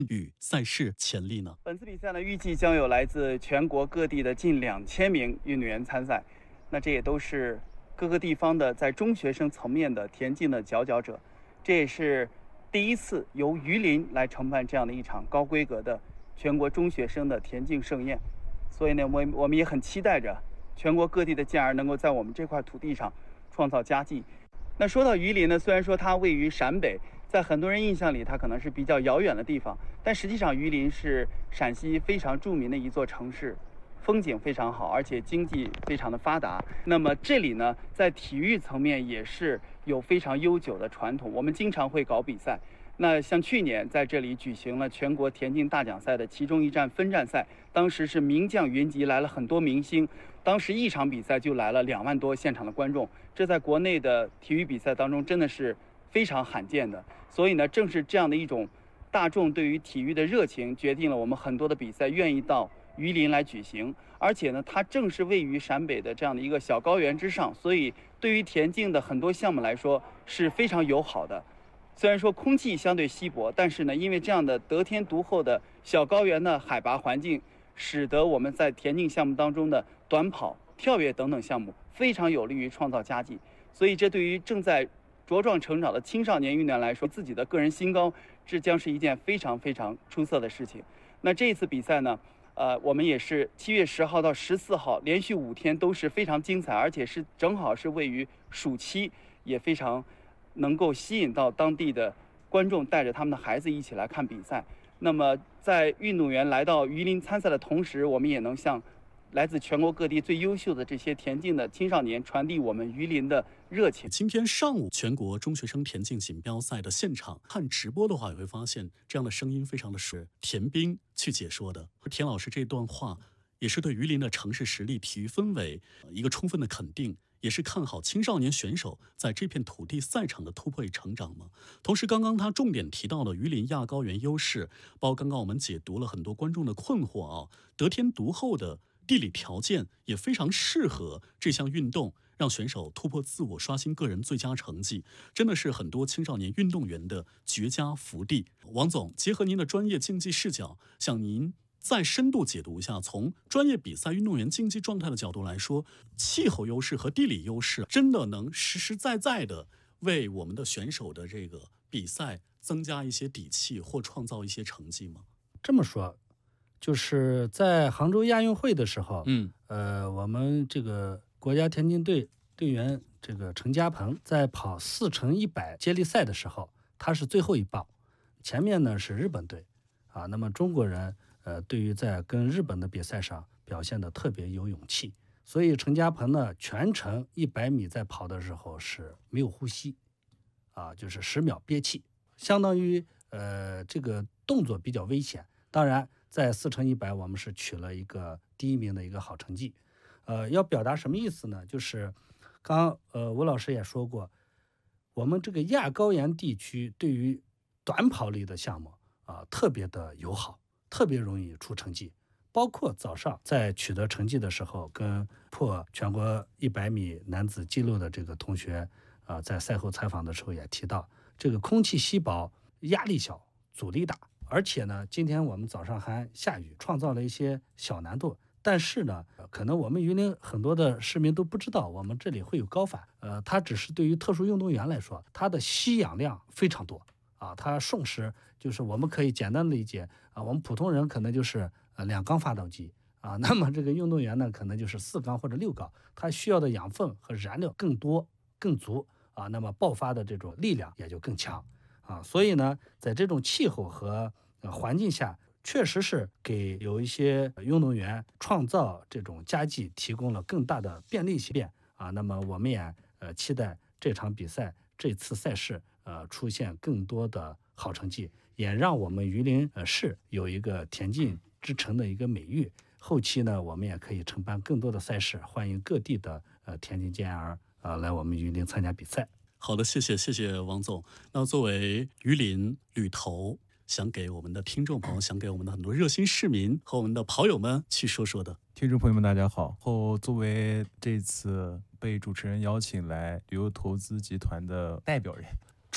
与赛事潜力呢？ 本次比赛呢，预计将有来自全国各地的近2000名运动员参赛。那这也都是各个地方的在中学生层面的田径的佼佼者。这也是第一次由榆林来承办这样的一场高规格的全国中学生的田径盛宴。所以呢，我们也很期待着全国各地的健儿能够在我们这块土地上创造佳绩。那说到榆林呢，虽然说它位于陕北，在很多人印象里它可能是比较遥远的地方，但实际上榆林是陕西非常著名的一座城市，风景非常好，而且经济非常的发达。那么这里呢，在体育层面也是有非常悠久的传统，我们经常会搞比赛。那像去年在这里举行了全国田径大奖赛的其中一站分站赛，当时是名将云集，来了很多明星，当时一场比赛就来了2万多现场的观众，这在国内的体育比赛当中真的是非常罕见的。所以呢，正是这样的一种大众对于体育的热情，决定了我们很多的比赛愿意到榆林来举行。而且呢，它正是位于陕北的这样的一个小高原之上，所以对于田径的很多项目来说是非常友好的。虽然说空气相对稀薄，但是呢，因为这样的得天独厚的小高原的海拔环境，使得我们在田径项目当中的短跑、跳跃等等项目非常有利于创造佳绩。所以这对于正在茁壮成长的青少年运动员来说，自己的个人新高，这将是一件非常非常出色的事情。那这一次比赛呢，我们也是7月10号到14号连续5天都是非常精彩，而且是正好是位于暑期，也非常能够吸引到当地的观众带着他们的孩子一起来看比赛。那么在运动员来到榆林参赛的同时，我们也能向来自全国各地最优秀的这些田径的青少年传递我们榆林的热情。 今天上午全国中学生田径锦标赛的现场看直播的话，也会发现这样的声音非常的是田斌去解说的。田老师这段话也是对榆林的城市实力、体育氛围一个充分的肯定，也是看好青少年选手在这片土地赛场的突破与成长吗？同时，刚刚他重点提到了榆林亚高原优势，包括刚刚我们解读了很多观众的困惑啊，得天独厚的地理条件也非常适合这项运动，让选手突破自我，刷新个人最佳成绩，真的是很多青少年运动员的绝佳福地。王总，结合您的专业竞技视角，向您再深度解读一下，从专业比赛运动员竞技状态的角度来说，气候优势和地理优势真的能实实在在的为我们的选手的这个比赛增加一些底气，或创造一些成绩吗？ 这么说，就是在杭州亚运会的时候，我们这个国家田径队队员这个程家鹏在跑4×100接力赛的时候，他是最后一棒，前面呢是日本队啊。那么中国人对于在跟日本的比赛上表现的特别有勇气，所以程家鹏呢全程100米在跑的时候是没有呼吸啊，就是10秒憋气，相当于这个动作比较危险。当然在4×100我们是取了一个第1名的一个好成绩。要表达什么意思呢？就是刚吴老师也说过，我们这个亚高原地区对于短跑类的项目特别的友好，特别容易出成绩。包括早上在取得成绩的时候，跟破全国100米男子纪录的这个同学在赛后采访的时候也提到，这个空气稀薄，压力小，阻力大。而且呢，今天我们早上还下雨，创造了一些小难度。但是呢，可能我们榆林很多的市民都不知道，我们这里会有高反。它只是对于特殊运动员来说，它的吸氧量非常多啊。它瞬时就是我们可以简单的理解我们普通人可能就是2缸发动机啊，那么这个运动员呢，可能就是4缸或者6缸，它需要的养分和燃料更多更足啊，那么爆发的这种力量也就更强啊。所以呢，在这种气候和环境下，确实是给有一些运动员创造这种佳绩提供了更大的便利性啊。那么我们也期待这场比赛这次赛事出现更多的好成绩，也让我们榆林市有一个田径之城的一个美誉。后期呢，我们也可以承办更多的赛事，欢迎各地的田径健儿来我们榆林参加比赛。 好的，谢谢王总。那作为榆林旅投，想给我们的听众朋友，想给我们的很多热心市民和我们的跑友们去说说的。 听众朋友们大家好，作为这次被主持人邀请来旅游投资集团的代表人，